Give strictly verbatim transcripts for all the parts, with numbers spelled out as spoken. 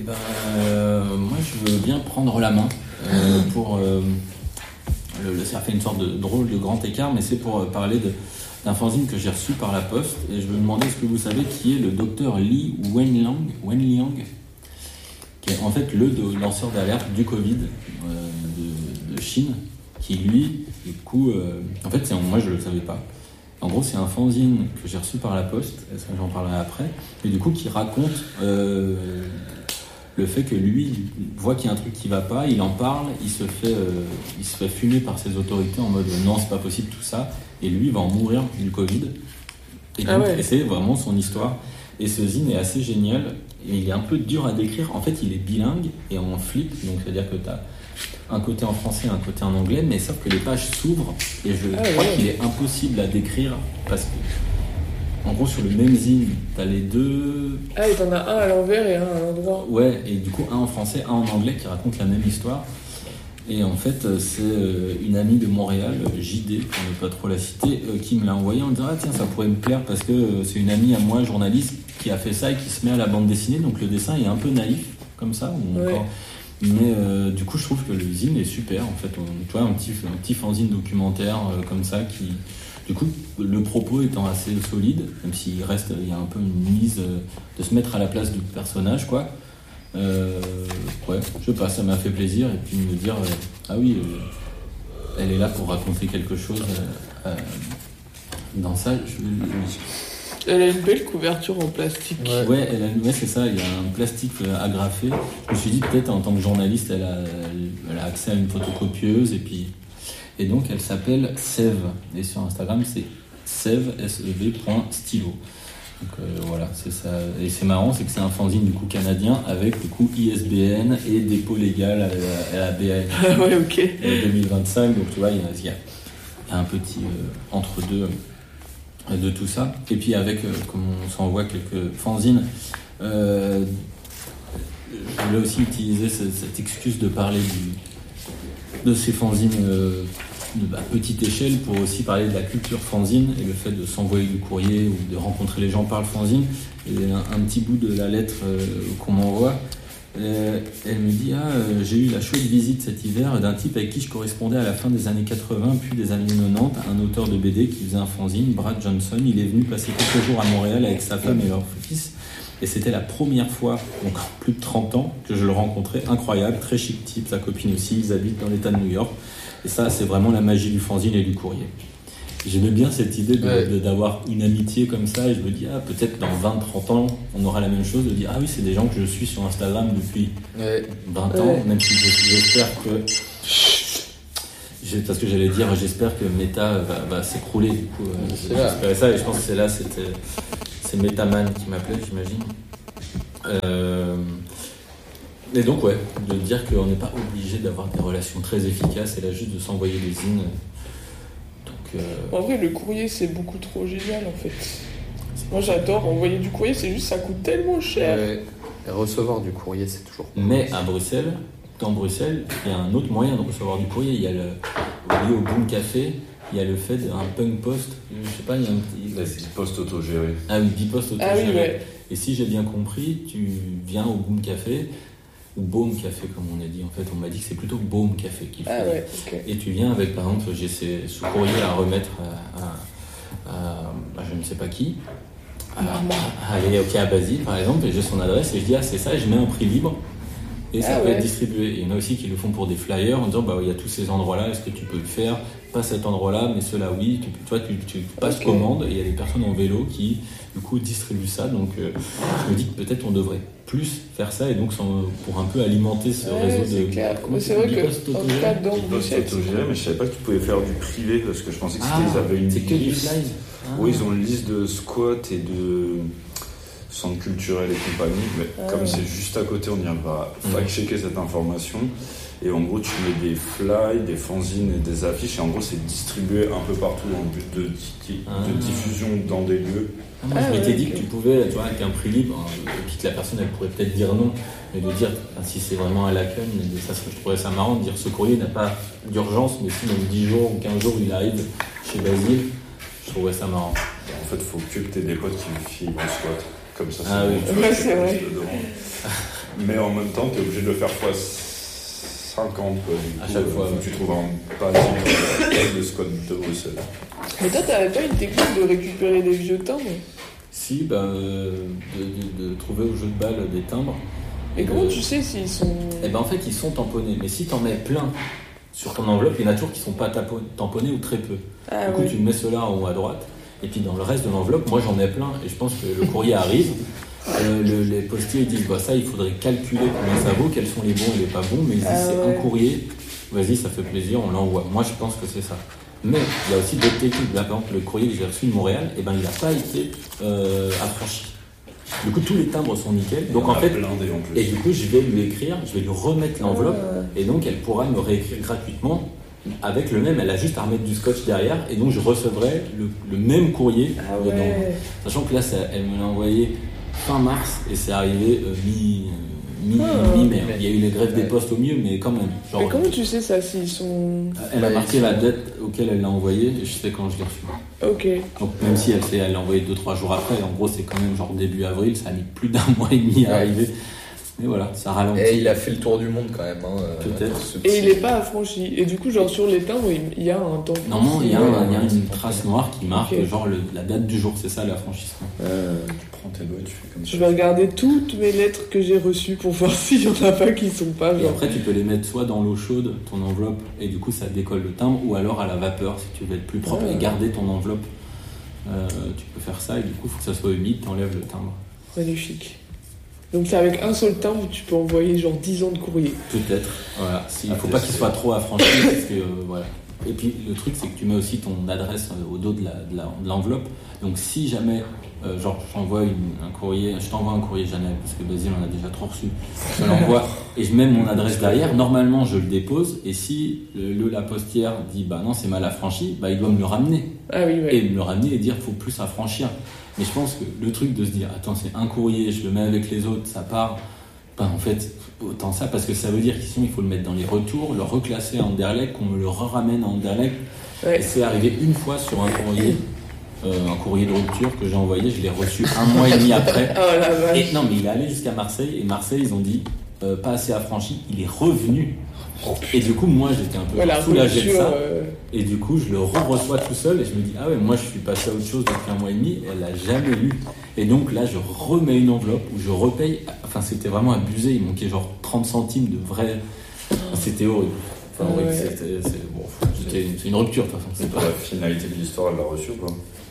ben, euh, moi je veux bien prendre la main euh, pour... Euh, le, ça fait une sorte de drôle de grand écart, mais c'est pour parler de, d'un fanzine que j'ai reçu par la poste. Et je me demandais est-ce que vous savez qui est le docteur Li Wenliang, Wenliang qui est en fait le de, lanceur d'alerte du Covid euh, de, de Chine, qui lui, du coup, euh, en fait, c'est, moi je le savais pas. En gros, c'est un fanzine que j'ai reçu par la poste, est-ce que j'en parlerai après, et du coup qui raconte euh, le fait que lui il voit qu'il y a un truc qui va pas, il en parle, il se fait, euh, il se fait fumer par ses autorités en mode non, c'est pas possible tout ça, et lui il va en mourir du Covid. Et, ah donc, ouais. et c'est vraiment son histoire. Et ce zine est assez génial, et il est un peu dur à décrire. En fait, il est bilingue et en flip, donc c'est-à-dire que tu as un côté en français et un côté en anglais, mais sauf que les pages s'ouvrent, et je ah crois ouais. qu'il est impossible à décrire, parce que, en gros, sur le même zine, tu as les deux... Ah, et t'en as un à l'envers et un à l'endroit. Ouais, et du coup, un en français, un en anglais, qui racontent la même histoire. Et en fait, c'est une amie de Montréal, J D, pour ne pas trop la citer, qui me l'a envoyé en disant « Ah tiens, ça pourrait me plaire parce que c'est une amie à moi, journaliste, qui a fait ça et qui se met à la bande dessinée. » Donc le dessin est un peu naïf, comme ça. Ou ouais. encore... Mais euh, du coup, je trouve que le zine est super. En fait, on, tu vois, un petit, un petit fanzine documentaire euh, comme ça qui... Du coup, le propos étant assez solide, même s'il reste, il y a un peu une mise euh, de se mettre à la place du personnage, quoi. Euh, ouais, je sais pas, ça m'a fait plaisir, et puis me dire, euh, ah oui, euh, elle est là pour raconter quelque chose euh, euh, dans ça. Je, je... Elle a une belle couverture en plastique. Ouais, ouais, elle a, ouais, c'est ça, il y a un plastique agrafé. Je me suis dit, peut-être en tant que journaliste, elle a, elle, elle a accès à une photocopieuse, et puis. Et donc, elle s'appelle Sève, et sur Instagram, c'est sève, S E V, point stylo. Donc euh, voilà, c'est ça. Et c'est marrant, c'est que c'est un fanzine du coup canadien avec du coup I S B N et dépôt légal à la, à la B A N Ah ouais, ok. deux mille vingt-cinq, donc tu vois, il y a, il y a, il y a un petit euh, entre-deux euh, de tout ça. Et puis avec, euh, comme on s'envoie quelques fanzines, euh, je voulais aussi utiliser cette, cette excuse de parler du, de ces fanzines euh, à petite échelle pour aussi parler de la culture fanzine et le fait de s'envoyer du courrier ou de rencontrer les gens par le fanzine. Et un, un petit bout de la lettre euh, qu'on m'envoie, euh, elle me dit ah, euh, j'ai eu la chouette visite cet hiver d'un type avec qui je correspondais à la fin des années quatre-vingts puis des années quatre-vingt-dix, un auteur de B D qui faisait un fanzine, Brad Johnson. Il est venu passer quelques jours à Montréal avec sa femme et leur fils. Et c'était la première fois, donc plus de trente ans, que je le rencontrais. Incroyable, très chic type, sa copine aussi, ils habitent dans l'état de New York. Et ça, c'est vraiment la magie du fanzine et du courrier. J'aimais bien cette idée de, ouais. de, d'avoir une amitié comme ça, et je me dis, ah, peut-être dans vingt trente ans, on aura la même chose, de dire, ah oui, c'est des gens que je suis sur Instagram depuis ouais. vingt ans, ouais. même si j'espère que... J'ai, parce que j'allais dire, j'espère que Meta va, va s'écrouler, du coup. C'est j'espérais ça, et je pense que c'est là, c'était, c'est Metaman qui m'appelait, j'imagine. Euh... Et donc, ouais, de dire qu'on n'est pas obligé d'avoir des relations très efficaces, et là, juste de s'envoyer des zines. Donc, euh... En vrai, le courrier, c'est beaucoup trop génial, en fait. Moi, j'adore envoyer du courrier, c'est juste ça coûte tellement cher. Ouais. Et recevoir du courrier, c'est toujours... Mais à Bruxelles, dans Bruxelles, il y a un autre moyen de recevoir du courrier. Il y a le, lié au Boom Café, il y a le fait d'un punk post. Je sais pas, il y a un petit... Là, c'est post autogéré. Ah oui, bipost autogéré. Ah oui, ouais. Et si j'ai bien compris, tu viens au Boom Café, ou Baume Café comme on a dit, en fait, on m'a dit que c'est plutôt Baume Café qu'il faut. Ah ouais, ok. Et tu viens avec, par exemple, j'ai ces sous-courriers à remettre à, à, à, à je ne sais pas qui. À, à, aller ok à Basile, par exemple, et j'ai son adresse, et je dis, ah, c'est ça, et je mets un prix libre. Et ça ah peut ouais. être distribué. Et il y en a aussi qui le font pour des flyers en disant bah il y a tous ces endroits-là, est-ce que tu peux le faire? Pas cet endroit-là, mais ceux-là oui. Tu, toi, tu, tu passes okay. commande et il y a des personnes en vélo qui du coup distribuent ça. Donc euh, je me dis que peut-être on devrait plus faire ça et donc sans, pour un peu alimenter ce ouais, réseau c'est de. Clair. Mais c'est vrai que en tout cas dans Bruxelles, mais je savais pas que tu pouvais faire du privé parce que je pensais que ah, ils avaient une c'est que du liste. Ah. Oui, ils ont une liste de squats et de centres culturels et compagnie, mais ah, comme ouais. c'est juste à côté, on vient pas fact-checker cette information. Et en gros, tu mets des flyers, des fanzines et des affiches, et en gros, c'est distribué un peu partout en but de, ah. de diffusion dans des lieux. Ah, moi, ah, je m'étais ouais, dit okay. que tu pouvais, tu vois, avec un prix libre, et puis que la personne, elle pourrait peut-être dire non, mais de dire, enfin, si c'est vraiment à l'accueil, mais ça, je trouvais ça marrant de dire ce courrier n'a pas d'urgence, mais si dans dix jours ou quinze jours, il arrive chez Basile, je trouvais ça marrant. En fait, il faut que tu aies des potes qui filent au squat. Comme ça, c'est ah bon, oui, ouais, c'est vrai. Mais en même temps, t'es obligé de le faire fois cinquante, quoi. Du À coup, chaque euh, fois, faut ouais. que tu trouves un pavé de Scott de Bruxelles. Mais toi, t'avais pas une technique de récupérer des vieux timbres? Si, bah, euh, de, de- de trouver au jeu de balle des timbres. Et comment Euh, tu sais s'ils sont... Eh ben en fait, ils sont tamponnés. Mais si t'en mets plein sur ton enveloppe, il y en a toujours qui sont pas tapo- tamponnés ou très peu. Ah Du coup, ouais. tu mets ceux-là en haut à droite. Et puis dans le reste de l'enveloppe, moi j'en ai plein. Et je pense que le courrier arrive. Euh, le- les postiers ils disent bah, ça, il faudrait calculer combien ça vaut, quels sont les bons et les pas bons. Mais ils disent Ah c'est ouais. un courrier, vas-y, ça fait plaisir, on l'envoie. Moi je pense que c'est ça. Mais il y a aussi d'autres techniques. Là, par exemple, le courrier que j'ai reçu de Montréal, eh ben, il n'a pas été euh, affranchi. Du coup, tous les timbres sont nickel. Donc Il y en a fait, blindé en plus. et du coup, je vais lui écrire, je vais lui remettre l'enveloppe, Ah. et donc elle pourra me réécrire gratuitement avec le même. Elle a juste à remettre du scotch derrière, et donc je recevrai le, le même courrier Ah dedans. ouais. Sachant que là, ça- elle me l'a envoyé fin mars, et c'est arrivé euh, mi, euh, mi, Ah. mi-mai. Il y a eu les grèves des Ouais. postes au mieux, mais quand même. Genre, Mais comment tu sais ça s'ils sont... elle a Bah, marqué la date auquel elle l'a envoyé, et je sais quand je l'ai reçu. Ok. Donc même si elle s'est- elle l'a envoyé deux trois jours après, en gros c'est quand même genre début avril, ça a mis plus d'un mois et demi à Ouais. arriver. Mais voilà, ça ralentit. Et il a fait le tour du monde quand même. Hein, euh, Peut-être. ce Et petit- il est pas affranchi. Et du coup, genre sur les timbres, il il y a un temps. Normalement, il y a, un- il y a Ouais, une c'est trace noire qui marque Ok. genre le- la date du jour, c'est ça l'affranchissement. Euh, Tu prends tes doigts et tu fais comme ça. Je vais regarder toutes mes lettres que j'ai reçues pour voir s'il y en a pas qui sont pas Et genre. après, tu peux les mettre soit dans l'eau chaude, ton enveloppe, et du coup ça décolle le timbre, ou alors à la vapeur si tu veux être plus propre Ouais. et garder ton enveloppe. Euh, tu peux faire ça, et du coup, il faut que ça soit humide, t'enlèves le timbre. Magnifique. Donc c'est avec un seul timbre, tu peux envoyer genre dix ans de courrier. Peut-être, voilà. Il Ah, faut pas c'est- qu'il soit trop affranchi, parce que euh, voilà. Et puis le truc, c'est que tu mets aussi ton adresse euh, au dos de la- de la- de l'enveloppe. Donc si jamais, euh, genre, je t'envoie une- un courrier, je t'envoie un courrier Janelle, parce que Basile en a déjà trop reçu, je te l'envoie et je mets mon adresse derrière, normalement je le dépose, et si le, le- la postière dit bah non, c'est mal affranchi, bah il doit me le ramener. Ah oui, ouais. Et me le ramener et dire faut plus affranchir. Mais je pense que le truc de se dire attends, c'est un courrier, je le mets avec les autres, ça part. Ben, en fait, autant ça, parce que ça veut dire qu'il faut le mettre dans les retours, le reclasser à Anderlecht, qu'on me le ramène à Anderlecht. Ouais. Et c'est arrivé une fois sur un courrier, euh, un courrier de rupture que j'ai envoyé, je l'ai reçu un mois et demi après. Oh la vache. Et non, mais il est allé jusqu'à Marseille, et Marseille, ils ont dit euh, pas assez affranchi, il est revenu. Et du coup, moi, j'étais un peu Voilà, soulagé de rupture, ça. euh, Et du coup, je le re-reçois tout seul et je me dis, ah ouais, moi je suis passé à autre chose depuis un mois et demi, elle l'a jamais lu. Et donc là, je remets une enveloppe où je repaye. Enfin, c'était vraiment abusé, il manquait genre trente centimes de vrai. C'était horrible. Enfin, Ouais. oui, c'était, c'est, bon, c'était une, c'est une rupture de toute façon. C'est Pour pas. la finalité de l'histoire, elle l'a reçu ou pas?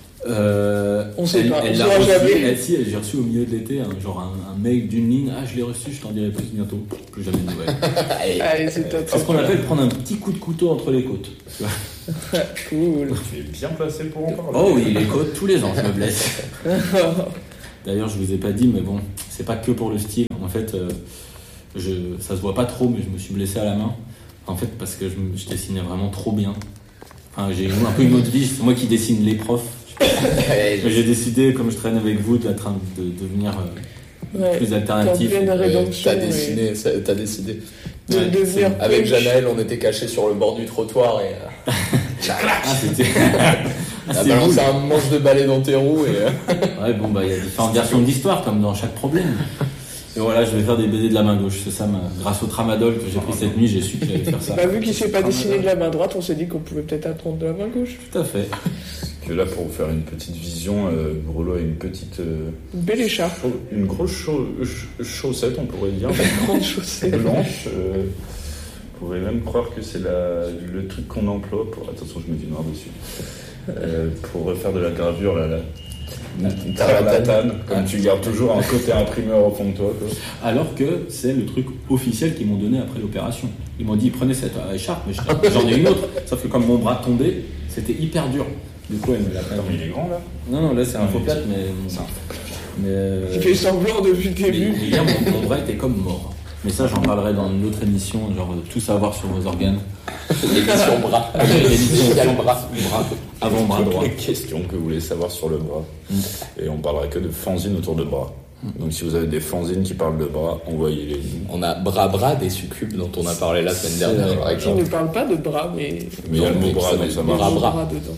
Euh, On sait elle, pas, elle on l'a saura reçu, jamais. elle, si, j'ai reçu au milieu de l'été, hein, genre un, un mail d'une ligne. Ah, je l'ai reçu, je t'en dirai plus bientôt. Plus jamais de nouvelles. Allez, c'est top. C'est ce qu'on appelle prendre un petit coup de couteau entre les côtes. Tu vois. Cool. Tu es bien placé pour en parler. Oh oui, les côtes, tous les ans, je me blesse. D'ailleurs, je vous ai pas dit, mais bon, c'est pas que pour le style. En fait, euh, je, ça se voit pas trop, mais je me suis blessé à la main. En fait, parce que je, me- je dessinais vraiment trop bien. Enfin, j'ai eu un peu une autre vie. C'est moi qui dessine les profs. Ouais, Mais j'ai décidé, comme je traîne avec vous, de, de, de devenir euh, Ouais. plus T'es en alternatif. pleine ouais, rédemption. t'as et dessiné, ça- t'as décidé. De Ouais, devenir Avec punch. Janaël, on était cachés sur le bord du trottoir et euh, Ah, c'était. on Ah, a c'est balancé cool. un manche de balai dans tes roues et euh, Ouais, bon, bah, il y a différentes versions de l'histoire, comme dans chaque problème. Et voilà, je vais faire des B D de la main gauche. C'est ça, ma... grâce au tramadol que j'ai pris cette nuit, j'ai su que j'allais faire ça. Bah, vu qu'il sait pas dessiner de la main droite, on s'est dit qu'on pouvait peut-être apprendre de la main gauche. Tout à fait. Que là, pour vous faire une petite vision, euh, Brolo a une petite. euh, Une belle écharpe. chau- une grosse chau- ch- chaussette, on pourrait dire. Grande chaussette. Blanche. euh, on pourrait même croire que c'est la, le truc qu'on emploie pour. Attention, je mets du noir dessus. Euh, pour refaire de la gravure, là. là. Une tarlatane, comme tu gardes toujours un côté imprimeur au fond de toi. Quoi. Alors que c'est le truc officiel qu'ils m'ont donné après l'opération. Ils m'ont dit prenez cette euh, écharpe, mais je- j'en ai une autre. Sauf que comme mon bras tombait, c'était hyper dur. Du coup, elle me l'a pas Attends, mais il est grand là. Non, non, là c'est un faux plat, mais. C'est un mais euh, Qui fait semblant depuis le mais- début. mais hier, mon, mon bras était comme mort. Mais ça, j'en parlerai dans une autre émission, genre euh, tout savoir sur vos organes. l'émission bras. L'émission Spécial bras. bras, avant bras Toutes droit. les questions que vous voulez savoir sur le bras. Mm. Et on parlera que de fanzines autour de bras. Donc si vous avez des fanzines qui parlent de bras, envoyez-les nous. On a bras bras des succubes dont on a parlé la semaine C'est dernière vrai. par Qui exemple. ne parle pas de bras, mais Mais il y a le mot Donc, bras, ça donc va ça être marche. bras, il y a bras. bras dedans.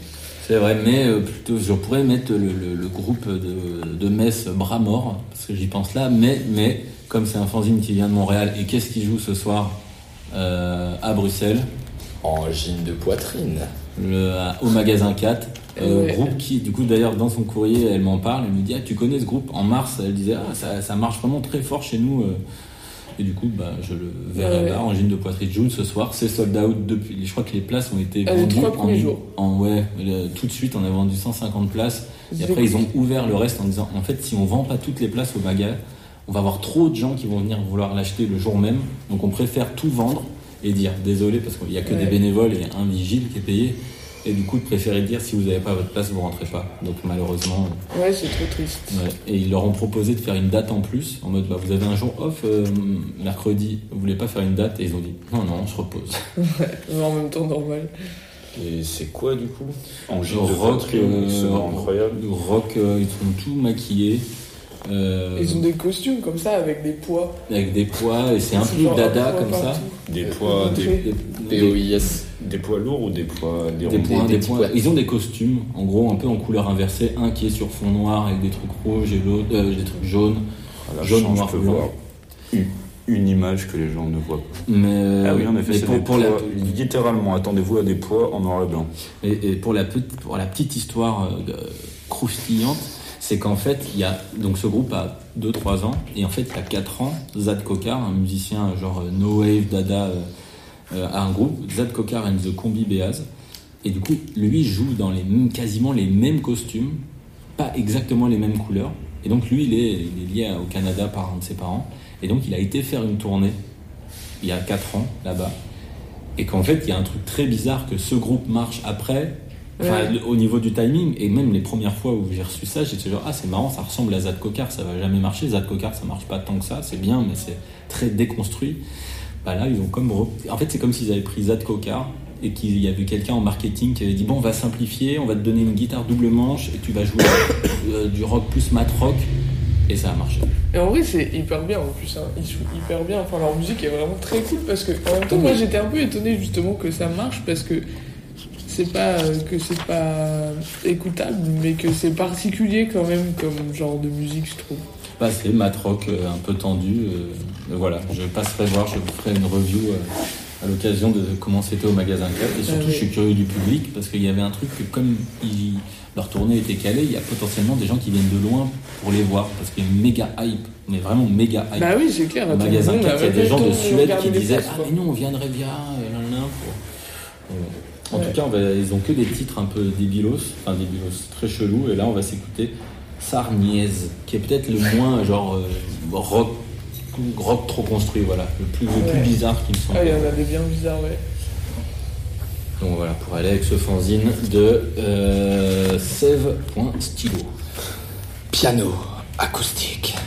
C'est vrai, mais euh, plutôt, je pourrais mettre le, le, le groupe de, de Metz Bras Mort, parce que j'y pense là, mais, mais comme c'est un fanzine qui vient de Montréal, et qu'est-ce qu'il joue ce soir euh, à Bruxelles? Angine de poitrine. Le, au magasin quatre, euh, Ouais. groupe qui, du coup, d'ailleurs, dans son courrier, elle m'en parle, elle me dit, ah, tu connais ce groupe? En mars, elle disait, ah, ça, ça marche vraiment très fort chez nous. euh. Et du coup, bah, je le verrai Ouais. là, Angine de poitrine joue ce soir. C'est sold out depuis. Je crois que les places ont été Ah, les vendues trois en, premiers jours. en- ouais, le- tout de suite, on a vendu cent cinquante places. Et après, ils ont ouvert le reste en disant, en fait, si on vend pas toutes les places au magasin, on va avoir trop de gens qui vont venir vouloir l'acheter le jour même. Donc, on préfère tout vendre et dire désolé parce qu'il y a que Ouais. des bénévoles et un vigile qui est payé. Et du coup, de préférer dire si vous n'avez pas votre place, vous rentrez pas. Donc, malheureusement. Ouais, c'est trop triste. Ouais. Et ils leur ont proposé de faire une date en plus, en mode bah, vous avez un jour off euh, mercredi, vous voulez pas faire une date? Et ils ont dit non, non, on se repose. Mais en même temps, normal. Et c'est quoi du coup Angine Le de rock, poitrine, euh, c'est incroyable. le rock, euh, ils sont tout maquillés, euh, Ils ont des costumes comme ça avec des poids. avec des poids, et c'est un C'est peu genre dada un poids comme ça. partout. Des Euh, poids, des, fait. Des, P O I S. des poids lourds ou des poids des, des ronds- points, des des petits points. poids. Ils ont des costumes, en gros un peu en couleur inversée, un qui est sur fond noir avec des trucs rouges et l'autre euh, des trucs jaunes. À la jaune, chance, noir, je peux blanc. voir une, une image que les gens ne voient pas. Mais, euh, Ah oui, en effet, mais c'est pour, des pour la, poids, littéralement, attendez-vous à des poids en noir et blanc. Et, et pour, la petite, pour la petite histoire euh, croustillante, c'est qu'en fait, il y a donc ce groupe a deux trois ans, et en fait, il y a quatre ans, Zad Kokar, un musicien genre euh, no wave, dada, euh, euh, a un groupe, Zad Kokar and the Combi Beaz, et du coup, lui joue dans les mêmes- quasiment les mêmes costumes, pas exactement les mêmes couleurs, et donc lui, il est, il est lié au Canada par un de ses parents, et donc il a été faire une tournée il y a quatre ans là-bas, et qu'en fait, il y a un truc très bizarre que ce groupe marche après. Enfin, Ouais. le- au niveau du timing, et même les premières fois où j'ai reçu ça, j'étais genre, ah, c'est marrant, ça ressemble à Zad Kokar, ça va jamais marcher. Zad Kokar, ça marche pas tant que ça, c'est bien, mais c'est très déconstruit. Bah là, ils ont comme. re- En fait, c'est comme s'ils avaient pris Zad Kokar et qu'il y avait quelqu'un en marketing qui avait dit, bon, on va simplifier, on va te donner une guitare double manche et tu vas jouer euh, du rock plus mat rock, et ça a marché. Et en vrai, c'est hyper bien en plus. Hein. Ils jouent hyper bien. Enfin, leur musique est vraiment très cool parce que, en même temps, moi j'étais un peu étonné justement que ça marche parce que c'est pas euh, que c'est pas écoutable, mais que c'est particulier quand même comme genre de musique, je trouve. Bah, c'est mat rock euh, un peu tendu. euh, mais voilà, je passerai voir, je vous ferai une review euh, à l'occasion de comment c'était au magasin quatre. Et surtout, Ah oui. je suis curieux du public parce qu'il y avait un truc que, comme ils- leur tournée était calée, il y a potentiellement des gens qui viennent de loin pour les voir parce qu'il y a une méga hype, mais vraiment méga hype. Bah oui, c'est clair. Au attends, magasin nous, on quatre, il y a avait des gens pas de le temps Suède regarder qui les disaient places, ah quoi. mais nous on viendrait bien. Et là, là, pour- En Ouais. tout cas, on va- ils ont que des titres un peu débilos, enfin débilos, très chelous. Et là, on va s'écouter Sarniez, qui est peut-être le moins genre euh, rock, rock trop construit, voilà, le plus, le plus Ouais. bizarre qui me semble. Ah, il y en a des bien bizarres, ouais. Donc voilà, pour aller avec ce fanzine de euh, sève point stylo. Piano acoustique.